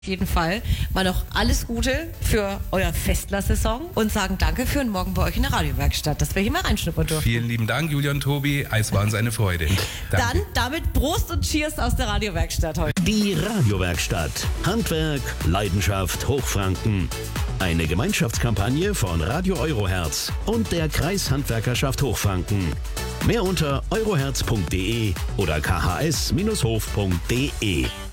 Auf jeden Fall mal noch alles Gute für euer Festler-Saison und sagen danke für einen Morgen bei euch in der Radiowerkstatt, dass wir hier mal reinschnuppern durften. Vielen lieben Dank, Julia und Tobi. Es war uns eine Freude. Danke. Dann damit Prost und Cheers aus der Radiowerkstatt heute. Die Radiowerkstatt. Handwerk, Leidenschaft, Hochfranken. Eine Gemeinschaftskampagne von Radio Euroherz und der Kreishandwerkerschaft Hochfranken. Mehr unter euroherz.de oder khs-hof.de.